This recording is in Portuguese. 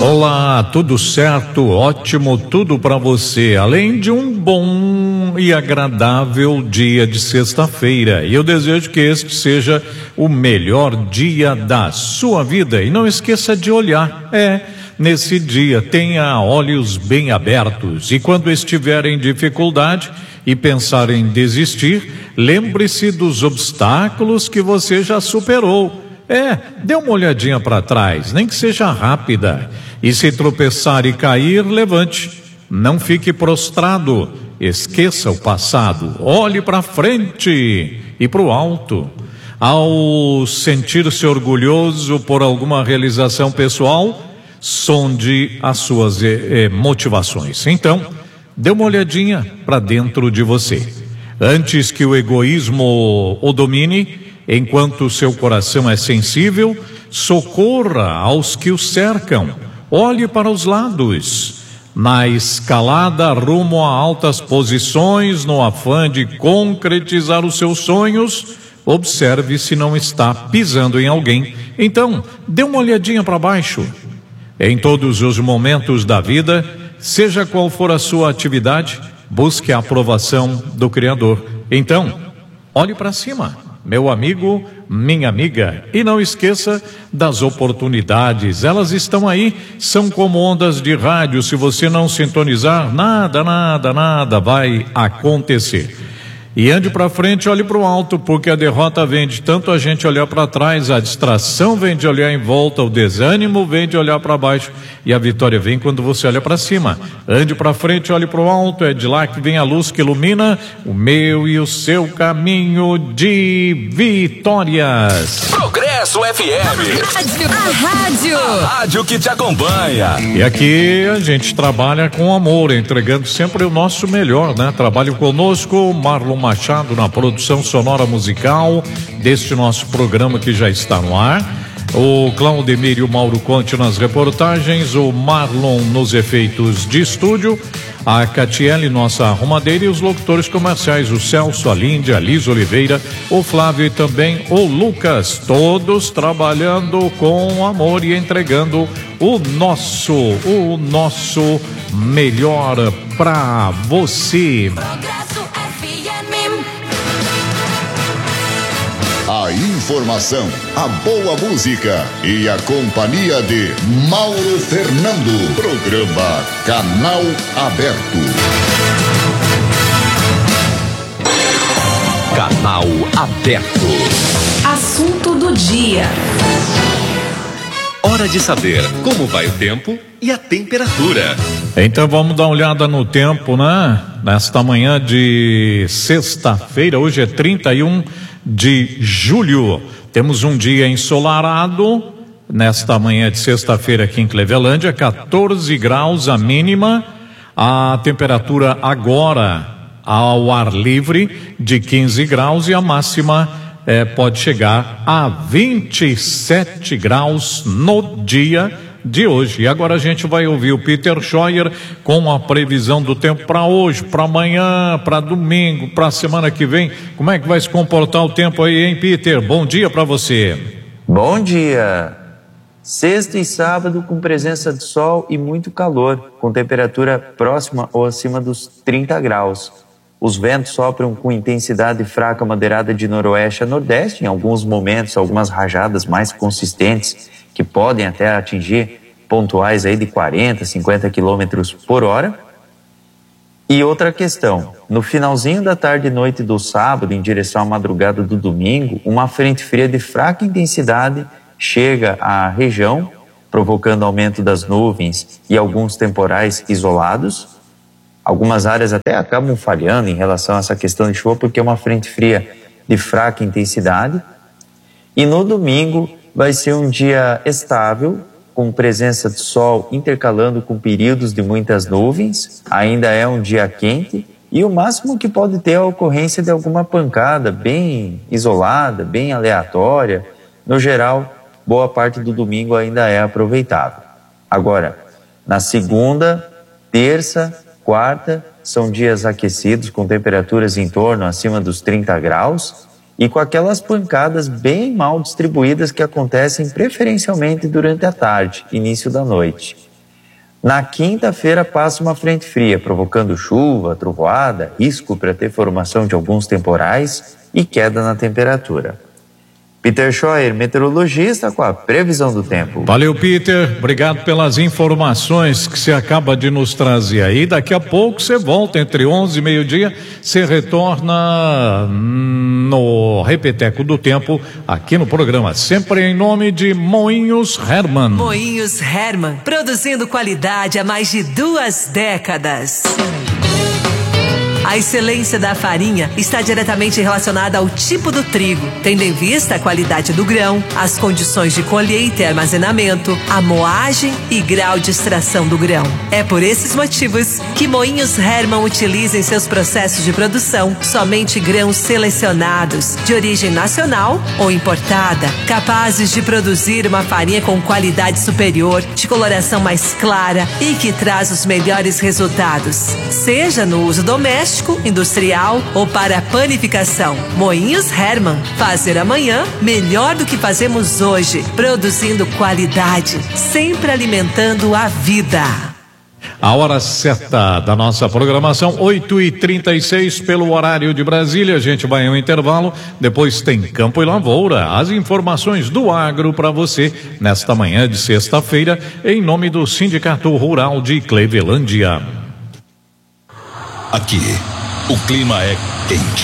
Olá, tudo certo? Ótimo, tudo para você, além de um bom e agradável dia de sexta-feira. E eu desejo que este seja o melhor dia da sua vida. E não esqueça de olhar, nesse dia tenha olhos bem abertos. E quando estiver em dificuldade e pensar em desistir, lembre-se dos obstáculos que você já superou. Dê uma olhadinha para trás, nem que seja rápida. E se tropeçar e cair, levante. Não fique prostrado. Esqueça o passado. Olhe para frente e para o alto. Ao sentir-se orgulhoso por alguma realização pessoal, sonde as suas motivações. Então, dê uma olhadinha para dentro de você. Antes que o egoísmo o domine, enquanto seu coração é sensível, socorra aos que o cercam. Olhe para os lados. Na escalada rumo a altas posições, no afã de concretizar os seus sonhos, observe se não está pisando em alguém. Então, dê uma olhadinha para baixo. Em todos os momentos da vida, seja qual for a sua atividade, busque a aprovação do Criador. Então, olhe para cima, meu amigo, minha amiga, e não esqueça das oportunidades. Elas estão aí, são como ondas de rádio. Se você não sintonizar, nada vai acontecer. E ande para frente, olhe para o alto, porque a derrota vem de tanto a gente olhar para trás, a distração vem de olhar em volta, o desânimo vem de olhar para baixo, e a vitória vem quando você olha para cima. Ande para frente, olhe para o alto, é de lá que vem a luz que ilumina o meu e o seu caminho de vitórias. Progresso FM. A rádio que te acompanha. E aqui a gente trabalha com amor, entregando sempre o nosso melhor, né? Trabalhe conosco, Marlon Machado na produção sonora musical deste nosso programa que já está no ar, o Claudemir e o Mauro Conte nas reportagens, o Marlon nos efeitos de estúdio, a Catiele, nossa arrumadeira, e os locutores comerciais, o Celso, a Líndia, a Liz Oliveira, o Flávio e também o Lucas, todos trabalhando com amor e entregando o nosso melhor para você. A informação, a boa música e a companhia de Mauro Fernando. Programa Canal Aberto. Canal Aberto. Assunto do dia. Hora de saber como vai o tempo e a temperatura. Então vamos dar uma olhada no tempo, né? Nesta manhã de sexta-feira, hoje é 31 de julho. Temos um dia ensolarado nesta manhã de sexta-feira aqui em Clevelândia, 14 graus a mínima, a temperatura agora ao ar livre de 15 graus e a máxima pode chegar a 27 graus no dia de hoje. E agora a gente vai ouvir o Peter Scheuer com a previsão do tempo para hoje, para amanhã, para domingo, para a semana que vem. Como é que vai se comportar o tempo aí, hein, Peter? Bom dia para você. Bom dia. Sexta e sábado com presença de sol e muito calor, com temperatura próxima ou acima dos 30 graus. Os ventos sopram com intensidade fraca moderada de noroeste a nordeste, em alguns momentos, algumas rajadas mais consistentes, que podem até atingir pontuais aí de 40, 50 quilômetros por hora. E outra questão, no finalzinho da tarde e noite do sábado, em direção à madrugada do domingo, uma frente fria de fraca intensidade chega à região, provocando aumento das nuvens e alguns temporais isolados. Algumas áreas até acabam falhando em relação a essa questão de chuva, porque é uma frente fria de fraca intensidade. E no domingo vai ser um dia estável, com presença de sol intercalando com períodos de muitas nuvens. Ainda é um dia quente e o máximo que pode ter é a ocorrência de alguma pancada bem isolada, bem aleatória. No geral, boa parte do domingo ainda é aproveitável. Agora, na segunda, terça, quarta, são dias aquecidos com temperaturas em torno acima dos 30 graus e com aquelas pancadas bem mal distribuídas que acontecem preferencialmente durante a tarde, início da noite. Na quinta-feira passa uma frente fria, provocando chuva, trovoada, risco para ter formação de alguns temporais e queda na temperatura. Peter Scheuer, meteorologista, com a previsão do tempo. Valeu, Peter. Obrigado pelas informações que você acaba de nos trazer aí. Daqui a pouco você volta entre 11 e meio-dia. Você retorna no Repeteco do Tempo aqui no programa. Sempre em nome de Moinhos Hermann. Moinhos Hermann, produzindo qualidade há mais de 2 décadas. A excelência da farinha está diretamente relacionada ao tipo do trigo, tendo em vista a qualidade do grão, as condições de colheita e armazenamento, a moagem e grau de extração do grão. É por esses motivos que Moinhos Hermann utiliza em seus processos de produção somente grãos selecionados, de origem nacional ou importada, capazes de produzir uma farinha com qualidade superior, de coloração mais clara e que traz os melhores resultados, seja no uso doméstico, industrial ou para panificação. Moinhos Hermann, fazer amanhã melhor do que fazemos hoje, produzindo qualidade, sempre alimentando a vida. A hora certa da nossa programação, 8h36 pelo horário de Brasília. A gente vai ao intervalo, depois tem Campo e Lavoura, as informações do agro para você nesta manhã de sexta-feira, em nome do Sindicato Rural de Clevelândia. Aqui, o clima é quente.